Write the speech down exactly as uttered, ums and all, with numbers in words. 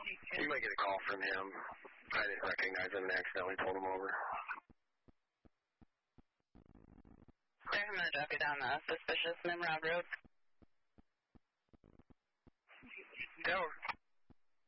You might get a call from him. I didn't recognize him and accidentally pulled him over. I'm going to drop you down the suspicious Nimrod Road. Go.